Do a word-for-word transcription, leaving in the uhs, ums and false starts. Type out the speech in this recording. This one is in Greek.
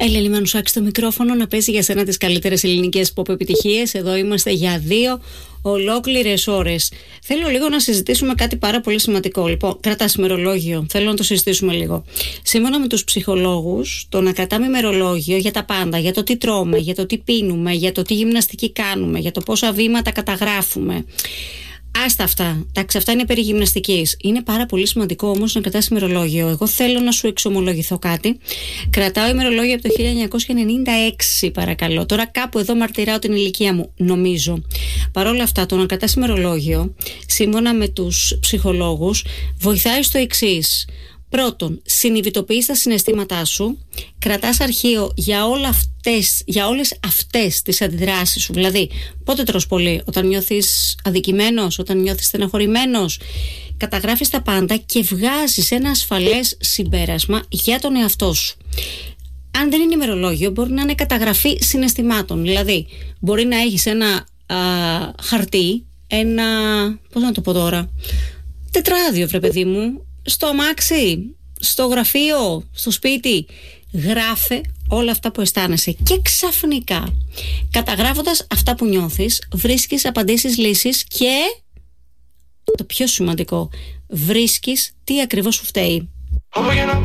Έλλη Μανουσάκη στο μικρόφωνο, να παίζει για σένα τις καλύτερες ελληνικές pop επιτυχίες. Εδώ είμαστε για δύο ολόκληρες ώρες. Θέλω λίγο να συζητήσουμε κάτι πάρα πολύ σημαντικό. Λοιπόν, κρατάς ημερολόγιο. Θέλω να το συζητήσουμε λίγο. Σύμφωνα με τους ψυχολόγους, το να κρατάμε ημερολόγιο για τα πάντα, για το τι τρώμε, για το τι πίνουμε, για το τι γυμναστική κάνουμε, για το πόσα βήματα καταγράφουμε. Άστα αυτά. Εντάξει, αυτά είναι περί γυμναστικής. Είναι πάρα πολύ σημαντικό όμως να κρατάς ημερολόγιο. Εγώ θέλω να σου εξομολογηθώ κάτι. Κρατάω ημερολόγιο από το χίλια εννιακόσια ενενήντα έξι, παρακαλώ. Τώρα κάπου εδώ μαρτυράω την ηλικία μου, νομίζω. Παρ' όλα αυτά, το να κρατάς ημερολόγιο, σύμφωνα με τους ψυχολόγους, βοηθάει στο εξής. Πρώτον, συνειδητοποιείς τα συναισθήματά σου, κρατάς αρχείο για, όλα αυτές, για όλες αυτές τις αντιδράσεις σου. Δηλαδή, πότε τρως πολύ, όταν νιώθεις αδικημένος, όταν νιώθεις στεναχωρημένος. Καταγράφεις τα πάντα και βγάζεις ένα ασφαλές συμπέρασμα για τον εαυτό σου. Αν δεν είναι ημερολόγιο, μπορεί να είναι καταγραφή συναισθημάτων. Δηλαδή, μπορεί να έχεις ένα α, χαρτί, ένα, πώς να το πω τώρα, τετράδιο, βρε παιδί μου, στο αμάξι, στο γραφείο, στο σπίτι. Γράφε όλα αυτά που αισθάνεσαι και ξαφνικά, καταγράφοντας αυτά που νιώθεις, βρίσκεις απαντήσεις, λύσεις και το πιο σημαντικό, βρίσκεις τι ακριβώς σου φταίει.